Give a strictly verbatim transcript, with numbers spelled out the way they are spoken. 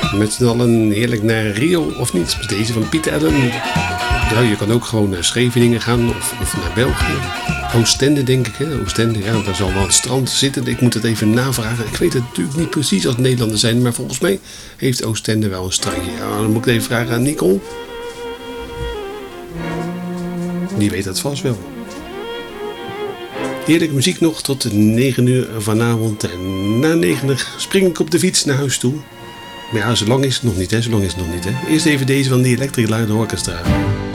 Met z'n allen heerlijk naar Rio of niet. Deze van Piet Allen. Ja, je kan ook gewoon naar Scheveningen gaan of, of naar België. Oostende denk ik, hè. Oostende, ja, daar zal wel het strand zitten. Ik moet het even navragen. Ik weet het natuurlijk niet precies als het Nederlanders zijn, maar volgens mij heeft Oostende wel een strandje. Ja, dan moet ik het even vragen aan Nicole. Die weet dat vast wel. Heerlijke muziek nog tot negen uur vanavond. En na negen uur spring ik op de fiets naar huis toe. Maar ja, zo lang is het nog niet, hè. Zo lang is het nog niet, hè. Eerst even deze van de Electric Light Orchestra.